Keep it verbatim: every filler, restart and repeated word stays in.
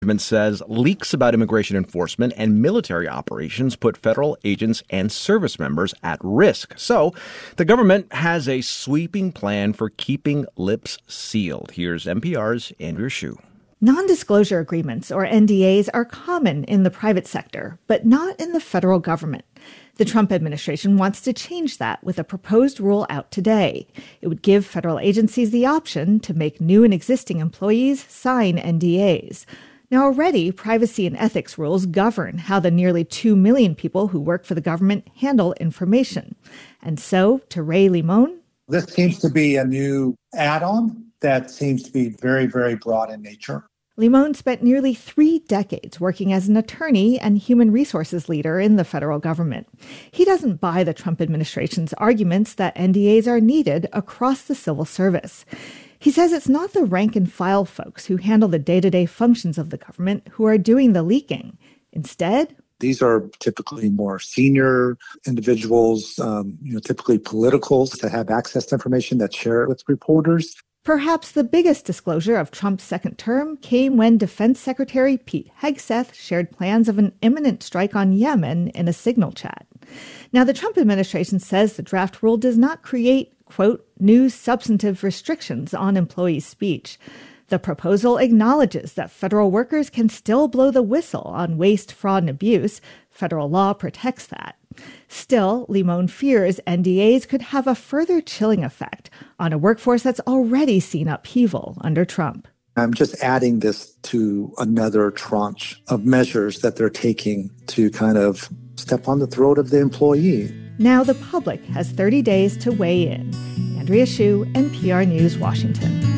Says leaks about immigration enforcement and military operations put federal agents and service members at risk. So the government has a sweeping plan for keeping lips sealed. Here's N P R's Andrea Hsu. Non-disclosure agreements, or N D As, are common in the private sector, but not in the federal government. The Trump administration wants to change that with a proposed rule out today. It would give federal agencies the option to make new and existing employees sign N D As. Now, already, privacy and ethics rules govern how the nearly two million people who work for the government handle information. And so, to Ray Limon, this seems to be a new add-on that seems to be very, very broad in nature. Limon spent nearly three decades working as an attorney and human resources leader in the federal government. He doesn't buy the Trump administration's arguments that N D As are needed across the civil service. He says it's not the rank-and-file folks who handle the day-to-day functions of the government who are doing the leaking. Instead, these are typically more senior individuals, um, you know, typically politicals that have access to information that share it with reporters. Perhaps the biggest disclosure of Trump's second term came when Defense Secretary Pete Hegseth shared plans of an imminent strike on Yemen in a Signal chat. Now, the Trump administration says the draft rule does not create, quote, new substantive restrictions on employee speech. The proposal acknowledges that federal workers can still blow the whistle on waste, fraud, and abuse. Federal law protects that. Still, Limon fears N D As could have a further chilling effect on a workforce that's already seen upheaval under Trump. I'm just adding this to another tranche of measures that they're taking to kind of step on the throat of the employee. Now the public has thirty days to weigh in. Andrea Hsu, N P R News, Washington.